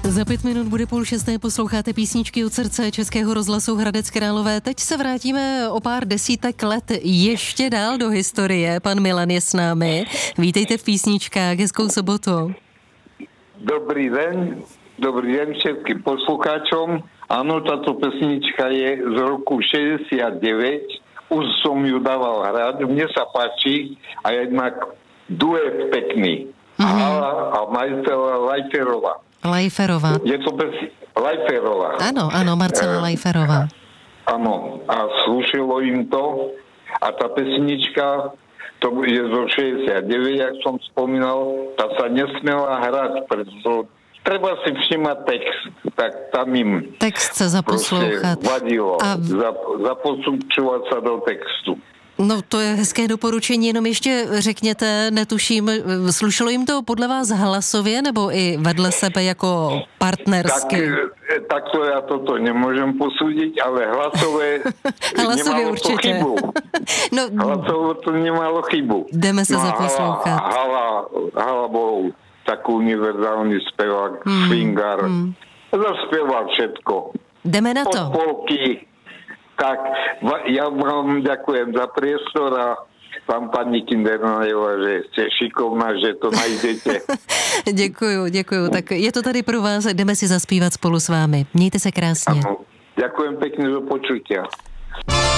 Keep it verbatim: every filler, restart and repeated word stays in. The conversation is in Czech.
Za pět minut bude půl šesté, posloucháte písničky od srdce Českého rozhlasu Hradec Králové. Teď se vrátíme o pár desítek let ještě dál do historie. Pan Milan je s námi. Vítejte v písničkách, hezkou sobotu. Dobrý den, dobrý den všetkým poslucháčom. Ano, táto pesnička je z roku šesťdesiatdeväť. Už som ju dával hrať, mne sa páči a jednak duet pekný. Mm-hmm. Hala a Marcela Lajferová. Lajferová. Je to bez... Lajferová. Áno, áno, Marcela e, Lajferová. Áno, a slúšilo im to a tá pesnička, to je zo šesťdesiatdeväť, jak som spomínal, tá sa nesmela hrať, pretože treba si všimať text, tak tam im text se zaposlouchat. vadilo, a... Zap, zaposlučovat sa do textu. No to je hezké doporučení, jenom ještě řekněte, netuším, slušelo jim to podle vás hlasově nebo i vedle sebe jako partnersky? Tak, tak to já toto nemůžem posudit, ale hlasové, hlasově nemalo určitě. to chybu. No, hlasové to nemalo chybu. Jdeme se no, zaposlouchat. Hala, hala, hala bol taký univerzálny spevák, mm, swingar. Mm. Zaspieval všetko. Jdeme na to. Od polky. Tak, ja vám ďakujem za priestor a vám, pani Kindernajová, že ste šikovná, že to najdete. Děkuju, děkuju. Tak je to tady pro vás, jdeme si zaspívat spolu s vámi. Mějte se krásně. Ano. Ďakujem pekne, do počutia.